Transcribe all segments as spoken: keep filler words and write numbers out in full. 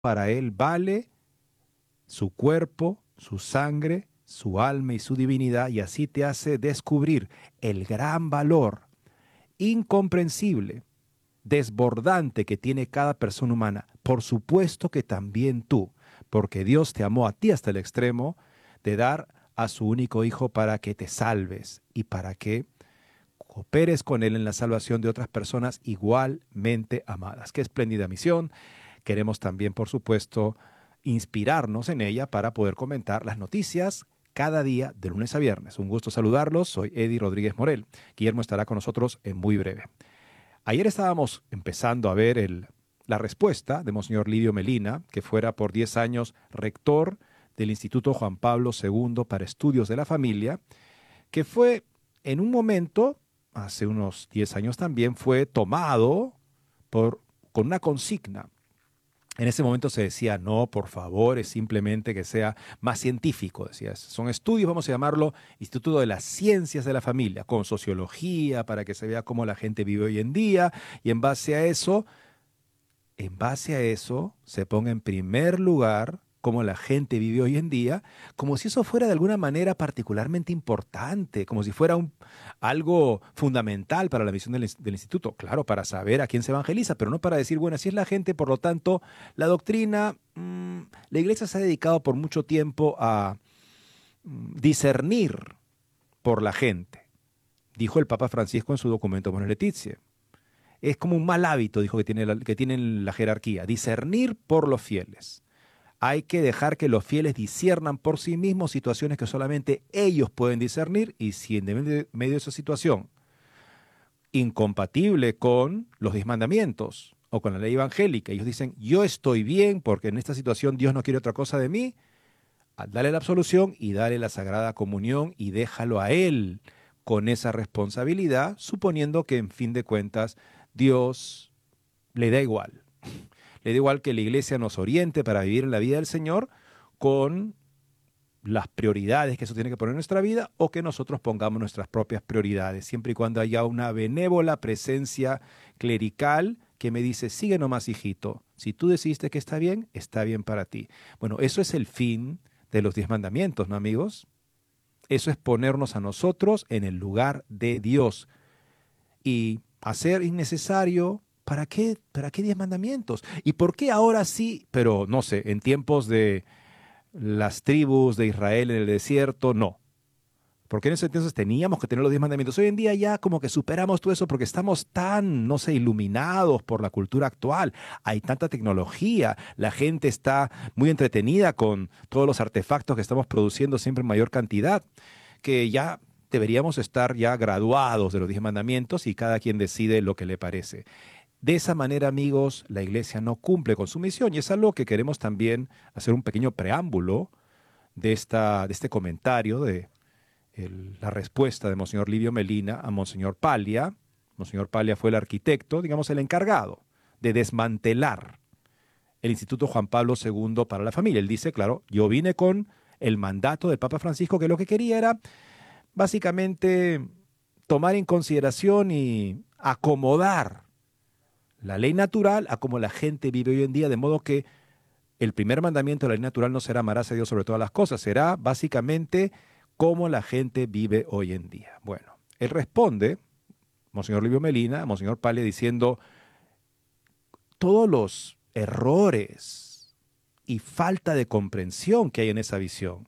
para él vale su cuerpo, su sangre, su alma y su divinidad, y así te hace descubrir el gran valor incomprensible, desbordante que tiene cada persona humana. Por supuesto que también tú, porque Dios te amó a ti hasta el extremo de dar a su único hijo para que te salves y para que cooperes con él en la salvación de otras personas igualmente amadas. Qué espléndida misión. Queremos también, por supuesto, inspirarnos en ella para poder comentar las noticias cada día de lunes a viernes. Un gusto saludarlos. Soy Eddie Rodríguez Morel. Guillermo estará con nosotros en muy breve. Ayer estábamos empezando a ver el, la respuesta de Monseñor Livio Melina, que fuera por diez años rector del Instituto Juan Pablo segundo para Estudios de la Familia, que fue en un momento, hace unos diez años también, fue tomado por, con una consigna. En ese momento se decía, no, por favor, es simplemente que sea más científico, decía. Son estudios, vamos a llamarlo Instituto de las Ciencias de la Familia, con sociología, para que se vea cómo la gente vive hoy en día, y en base a eso, en base a eso, se ponga en primer lugar cómo la gente vive hoy en día, como si eso fuera de alguna manera particularmente importante, como si fuera un, algo fundamental para la misión del, del instituto. Claro, para saber a quién se evangeliza, pero no para decir, bueno, así es la gente, por lo tanto, la doctrina, mmm, la iglesia se ha dedicado por mucho tiempo a mmm, discernir por la gente, dijo el Papa Francisco en su documento Bonus Laetitia. Es como un mal hábito, dijo, que tiene la, que tiene la jerarquía, discernir por los fieles. Hay que dejar que los fieles disciernan por sí mismos situaciones que solamente ellos pueden discernir, y si en medio de esa situación incompatible con los diez mandamientos o con la ley evangélica, ellos dicen, yo estoy bien porque en esta situación Dios no quiere otra cosa de mí, dale la absolución y dale la sagrada comunión y déjalo a Él con esa responsabilidad, suponiendo que en fin de cuentas Dios le da igual. Le da igual que la iglesia nos oriente para vivir en la vida del Señor con las prioridades que eso tiene que poner en nuestra vida, o que nosotros pongamos nuestras propias prioridades, siempre y cuando haya una benévola presencia clerical que me dice, sigue nomás, hijito, si tú decidiste que está bien, está bien para ti. Bueno, eso es el fin de los diez mandamientos, ¿no, amigos? Eso es ponernos a nosotros en el lugar de Dios y hacer innecesario. ¿Para qué? ¿Para qué diez mandamientos? ¿Y por qué ahora sí? Pero no sé, en tiempos de las tribus de Israel en el desierto, no. Porque en ese entonces teníamos que tener los diez mandamientos. Hoy en día ya como que superamos todo eso porque estamos tan, no sé, iluminados por la cultura actual. Hay tanta tecnología, la gente está muy entretenida con todos los artefactos que estamos produciendo siempre en mayor cantidad, que ya deberíamos estar ya graduados de los diez mandamientos y cada quien decide lo que le parece. De esa manera, amigos, la iglesia no cumple con su misión, y es algo que queremos también hacer un pequeño preámbulo de, esta, de este comentario, de el, la respuesta de Monseñor Livio Melina a Monseñor Paglia. Monseñor Paglia fue el arquitecto, digamos el encargado, de desmantelar el Instituto Juan Pablo segundo para la Familia. Él dice, claro, yo vine con el mandato del Papa Francisco, que lo que quería era básicamente tomar en consideración y acomodar la ley natural a como la gente vive hoy en día, de modo que el primer mandamiento de la ley natural no será amarás a Dios sobre todas las cosas, será básicamente cómo la gente vive hoy en día. Bueno, él responde, Monseñor Livio Melina, Monseñor Paglia, diciendo, todos los errores y falta de comprensión que hay en esa visión,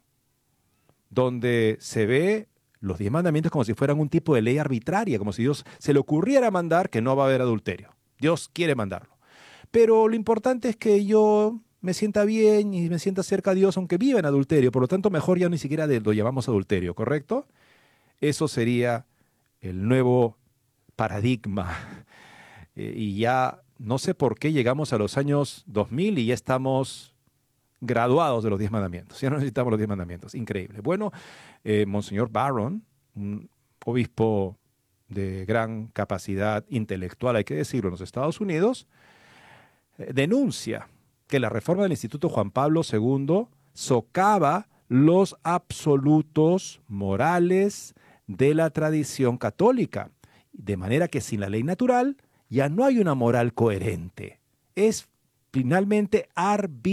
donde se ve los diez mandamientos como si fueran un tipo de ley arbitraria, como si Dios se le ocurriera mandar que no va a haber adulterio. Dios quiere mandarlo. Pero lo importante es que yo me sienta bien y me sienta cerca a Dios aunque viva en adulterio. Por lo tanto, mejor ya ni siquiera lo llamamos adulterio, ¿correcto? Eso sería el nuevo paradigma. Eh, y ya no sé por qué llegamos a los años dos mil y ya estamos graduados de los diez mandamientos. Ya no necesitamos los diez mandamientos. Increíble. Bueno, eh, Monseñor Barron, un obispo de gran capacidad intelectual, hay que decirlo, en los Estados Unidos, eh, denuncia que la reforma del Instituto Juan Pablo segundo socava los absolutos morales de la tradición católica, de manera que sin la ley natural ya no hay una moral coherente. Es finalmente arbitrariamente